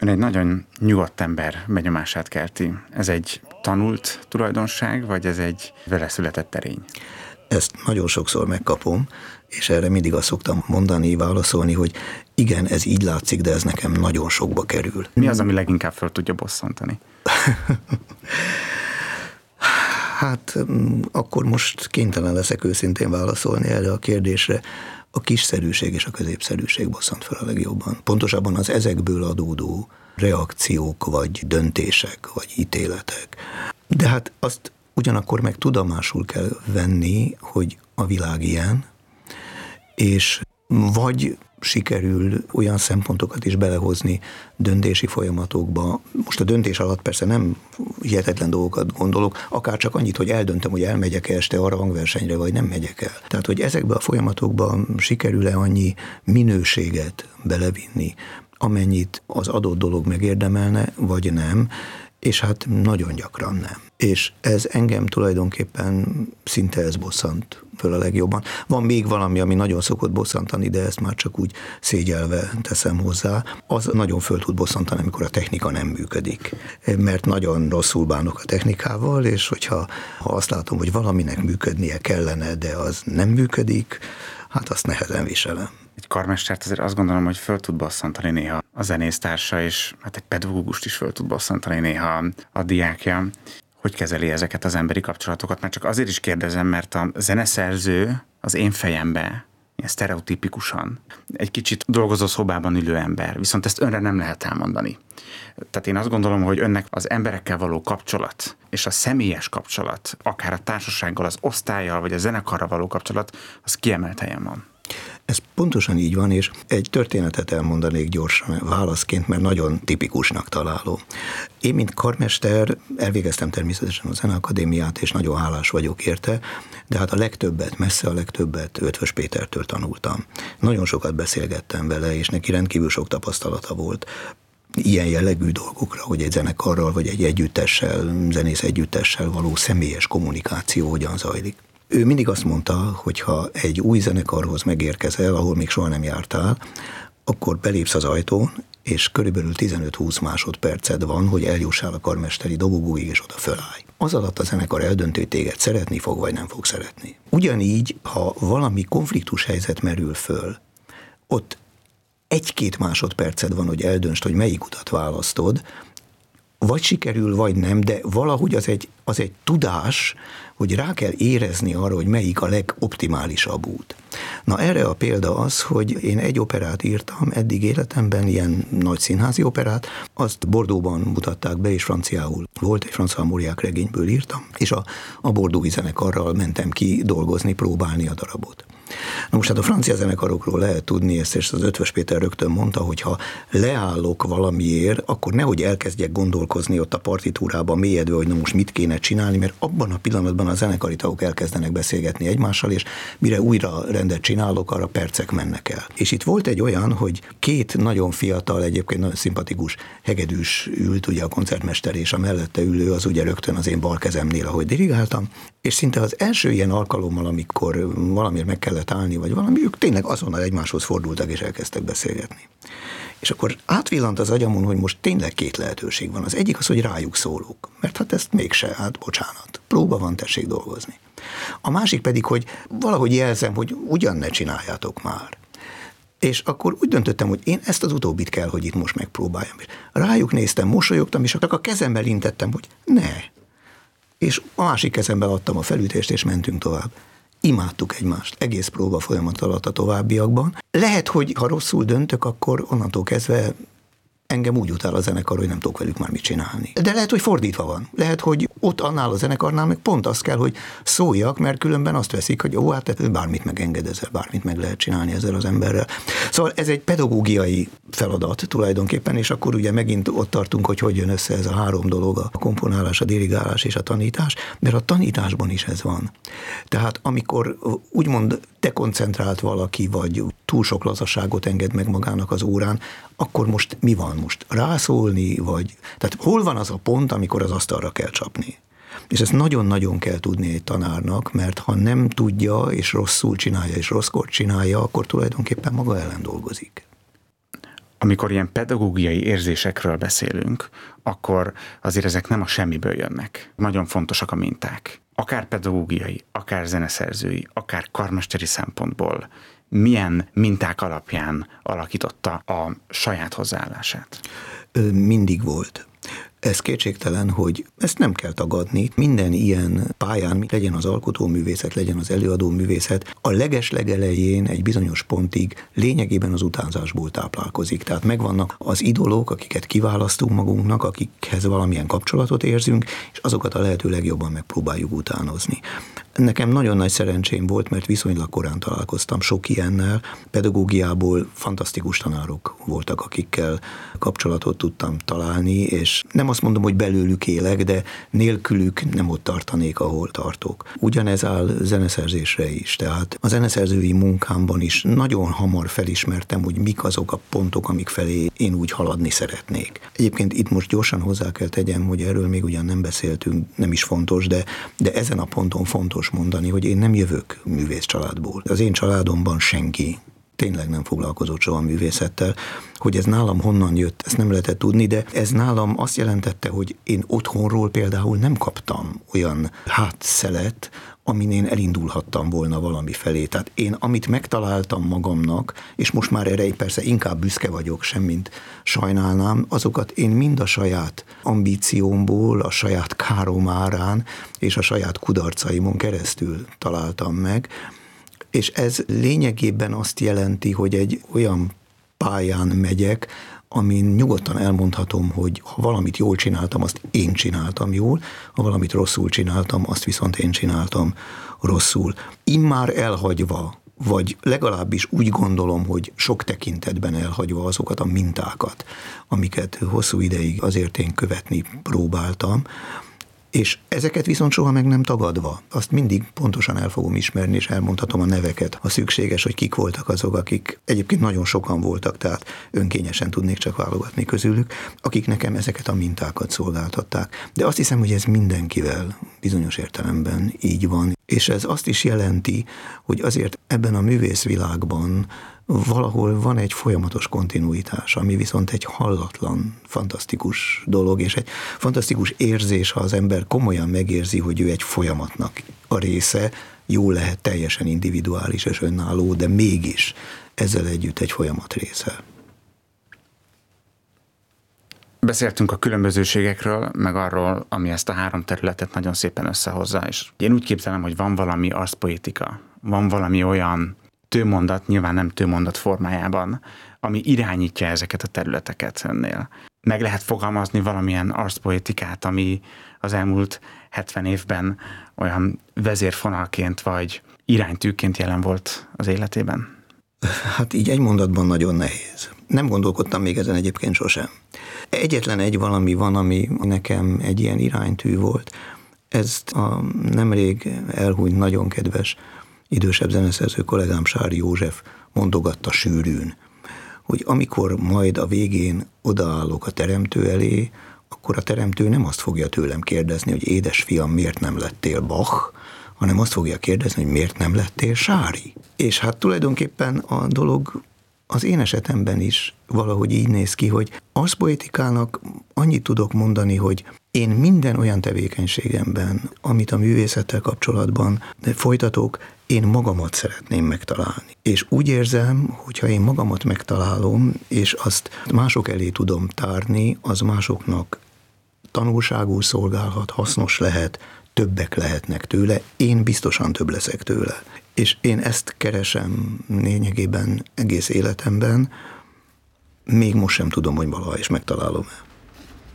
Ön egy nagyon nyugodt ember benyomását kelti. Ez egy tanult tulajdonság, vagy ez egy vele született erény? Ezt nagyon sokszor megkapom, és erre mindig azt szoktam mondani, válaszolni, hogy igen, ez így látszik, de ez nekem nagyon sokba kerül. Mi az, ami leginkább föl tudja bosszantani? Hát akkor most kénytelen leszek őszintén válaszolni erre a kérdésre. A kiszerűség és a középszerűség bosszant fel a legjobban. Pontosabban az ezekből adódó reakciók, vagy döntések, vagy ítéletek. De hát azt ugyanakkor meg tudomásul kell venni, hogy a világ ilyen, és vagy sikerül olyan szempontokat is belehozni döntési folyamatokba. Most a döntés alatt persze nem hihetetlen dolgokat gondolok, akár csak annyit, hogy eldöntöm, hogy elmegyek este arra hangversenyre, vagy nem megyek el. Tehát, hogy ezekbe a folyamatokban sikerül-e annyi minőséget belevinni, amennyit az adott dolog megérdemelne, vagy nem, és hát nagyon gyakran nem. És ez engem tulajdonképpen szinte ez bosszant föl a legjobban. Van még valami, ami nagyon szokott bosszantani, de ezt már csak úgy szégyelve teszem hozzá. Az nagyon föl tud bosszantani, amikor a technika nem működik. Mert nagyon rosszul bánok a technikával, és hogyha azt látom, hogy valaminek működnie kellene, de az nem működik, hát azt nehezen viselem. Egy karmestert azért azt gondolom, hogy föl tud bosszantani néha a zenésztársa, és hát egy pedagógust is föl tud bosszantani néha a diákja. Hogy kezeli ezeket az emberi kapcsolatokat? Már csak azért is kérdezem, mert a zeneszerző az én fejembe ilyen sztereotipikusan egy kicsit dolgozó szobában ülő ember, viszont ezt önre nem lehet elmondani. Tehát én azt gondolom, hogy önnek az emberekkel való kapcsolat és a személyes kapcsolat, akár a társasággal, az osztállyal vagy a zenekarra való kapcsolat, az kiemelt helyen van. Ez pontosan így van, és egy történetet elmondanék gyorsan válaszként, mert nagyon tipikusnak találom. Én, mint karmester, elvégeztem természetesen a Zeneakadémiát, és nagyon hálás vagyok érte, de hát a legtöbbet, messze a legtöbbet Eötvös Pétertől tanultam. Nagyon sokat beszélgettem vele, és neki rendkívül sok tapasztalata volt ilyen jellegű dolgokra, hogy egy zenekarral, vagy egy együttessel, zenész együttessel való személyes kommunikáció hogyan zajlik. Ő mindig azt mondta, hogy ha egy új zenekarhoz megérkezel, ahol még soha nem jártál, akkor belépsz az ajtón, és körülbelül 15-20 másodperced van, hogy eljussál a karmesteri dobogóig, és oda fölállj. Az alatt a zenekar eldöntő, hogy téged szeretni fog, vagy nem fog szeretni. Ugyanígy, ha valami konfliktus helyzet merül föl, ott 1-2 másodperced van, hogy eldöntsd, hogy melyik utat választod, vagy sikerül, vagy nem, de valahogy az egy tudás, hogy rá kell érezni arra, hogy melyik a legoptimálisabb út. Na erre a példa az, hogy én egy operát írtam eddig életemben, ilyen nagy színházi operát, azt Bordeauxban mutatták be, és franciául volt, egy francia Mauriac regényből írtam, és a bordeauxi zenekarral mentem ki dolgozni, próbálni a darabot. Na most hát a francia zenekarokról lehet tudni ezt, és az Eötvös Péter rögtön mondta, hogy ha leállok valamiért, akkor nehogy elkezdjek gondolkozni ott a partitúrában mélyedve, hogy na most mit kéne csinálni, mert abban a pillanatban a zenekari tagok elkezdenek beszélgetni egymással, és mire újra rendet csinálok, arra percek mennek el. És itt volt egy olyan, hogy 2 nagyon fiatal, egyébként nagyon szimpatikus hegedűs ült, ugye a koncertmester, és a mellette ülő az ugye rögtön az én bal kezemnél, ahogy dirigáltam, és szinte az első ilyen alkalommal, amikor valamiért meg kellett állni, vagy valami, ők tényleg azonnal egymáshoz fordultak, és elkezdtek beszélgetni. És akkor átvillant az agyamon, hogy most tényleg 2 lehetőség van. Az egyik az, hogy rájuk szólok, mert hát ezt mégse, hát bocsánat, próba van, tessék dolgozni. A másik pedig, hogy valahogy jelzem, hogy ugyan ne csináljátok már. És akkor úgy döntöttem, hogy én ezt az utóbbit kell, hogy itt most megpróbáljam. És rájuk néztem, mosolyogtam, és csak a kezemmel intettem, hogy ne. És a másik kezemben adtam a felütést, és mentünk tovább. Imádtuk egymást egész próba folyamat alatt a továbbiakban. Lehet, hogy ha rosszul döntök, akkor onnantól kezdve engem úgy utál a zenekar, hogy nem tudok velük már mit csinálni. De lehet, hogy fordítva van. Lehet, hogy ott annál a zenekarnál meg pont azt kell, hogy szóljak, mert különben azt veszik, hogy ó, hát bármit megenged ezzel, bármit meg lehet csinálni ezzel az emberrel. Szóval ez egy pedagógiai feladat tulajdonképpen, és akkor ugye megint ott tartunk, hogy jön össze ez a 3 dolog, a komponálás, a dirigálás és a tanítás, mert a tanításban is ez van. Tehát amikor úgymond dekoncentrált valaki, vagy túl sok lazaságot enged meg magának az órán, akkor most mi van most? Rászólni, vagy... Tehát hol van az a pont, amikor az asztalra kell csapni? És ezt nagyon-nagyon kell tudni egy tanárnak, mert ha nem tudja, és rosszul csinálja, és rosszkor csinálja, akkor tulajdonképpen maga ellen dolgozik. Amikor ilyen pedagógiai érzésekről beszélünk, akkor azért ezek nem a semmiből jönnek. Nagyon fontosak a minták. Akár pedagógiai, akár zeneszerzői, akár karmesteri szempontból milyen minták alapján alakította a saját hozzáállását? Mindig volt. Ez kétségtelen, hogy ezt nem kell tagadni. Minden ilyen pályán, legyen az alkotóművészet, legyen az előadóművészet, a legelején egy bizonyos pontig lényegében az utánzásból táplálkozik. Tehát megvannak az idolok, akiket kiválasztunk magunknak, akikhez valamilyen kapcsolatot érzünk, és azokat a lehető legjobban megpróbáljuk utánozni. Nekem nagyon nagy szerencsém volt, mert viszonylag korán találkoztam sok ilyennel. Pedagógiából fantasztikus tanárok voltak, akikkel kapcsolatot tudtam találni, és nem azt mondom, hogy belőlük élek, de nélkülük nem ott tartanék, ahol tartok. Ugyanez áll zeneszerzésre is, tehát a zeneszerzői munkámban is nagyon hamar felismertem, hogy mik azok a pontok, amik felé én úgy haladni szeretnék. Egyébként itt most gyorsan hozzá kell tegyem, hogy erről még ugyan nem beszéltünk, nem is fontos, de ezen a ponton fontos mondani, hogy én nem jövök művész családból. Az én családomban senki tényleg nem foglalkozott soha művészettel. Hogy ez nálam honnan jött, ezt nem lehetett tudni, de ez nálam azt jelentette, hogy én otthonról például nem kaptam olyan hátszelet, amin én elindulhattam volna valami felé. Tehát én, amit megtaláltam magamnak, és most már erre persze inkább büszke vagyok, semmint sajnálnám, azokat én mind a saját ambíciómból, a saját károm árán és a saját kudarcaimon keresztül találtam meg. És ez lényegében azt jelenti, hogy egy olyan pályán megyek, amin nyugodtan elmondhatom, hogy ha valamit jól csináltam, azt én csináltam jól, ha valamit rosszul csináltam, azt viszont én csináltam rosszul. Immár elhagyva, vagy legalábbis úgy gondolom, hogy sok tekintetben elhagyva azokat a mintákat, amiket hosszú ideig azért én követni próbáltam, és ezeket viszont soha meg nem tagadva. Azt mindig pontosan el fogom ismerni, és elmondhatom a neveket, ha szükséges, hogy kik voltak azok, akik egyébként nagyon sokan voltak, tehát önkényesen tudnék csak válogatni közülük, akik nekem ezeket a mintákat szolgáltatták. De azt hiszem, hogy ez mindenkivel bizonyos értelemben így van. És ez azt is jelenti, hogy azért ebben a művészvilágban valahol van egy folyamatos kontinuitás, ami viszont egy hallatlan, fantasztikus dolog, és egy fantasztikus érzés, ha az ember komolyan megérzi, hogy ő egy folyamatnak a része, jó lehet teljesen individuális és önálló, de mégis ezzel együtt egy folyamat része. Beszéltünk a különbözőségekről, meg arról, ami ezt a három területet nagyon szépen összehozza, és én úgy képzelem, hogy van valami arszpoetika, van valami olyan tőmondat, nyilván nem tőmondat formájában, ami irányítja ezeket a területeket önnél. Meg lehet fogalmazni valamilyen arszpoetikát, ami az elmúlt 70 évben olyan vezérfonalként vagy iránytűként jelen volt az életében? Hát így egy mondatban nagyon nehéz. Nem gondolkodtam még ezen egyébként sosem. Egyetlen egy valami van, ami nekem egy ilyen iránytű volt. Ezt a nemrég elhunyt nagyon kedves idősebb zeneszerző kollégám Sári József mondogatta sűrűn, hogy amikor majd a végén odaállok a teremtő elé, akkor a teremtő nem azt fogja tőlem kérdezni, hogy édesfiam, miért nem lettél Bach, hanem azt fogja kérdezni, hogy miért nem lettél Sári. És hát tulajdonképpen a dolog az én esetemben is valahogy így néz ki, hogy arszpoetikának annyit tudok mondani, hogy én minden olyan tevékenységemben, amit a művészettel kapcsolatban folytatok, én magamat szeretném megtalálni. És úgy érzem, hogyha én magamat megtalálom, és azt mások elé tudom tárni, az másoknak tanulságul szolgálhat, hasznos lehet, többek lehetnek tőle, én biztosan több leszek tőle. És én ezt keresem lényegében egész életemben, még most sem tudom, hogy valaha is megtalálom-e.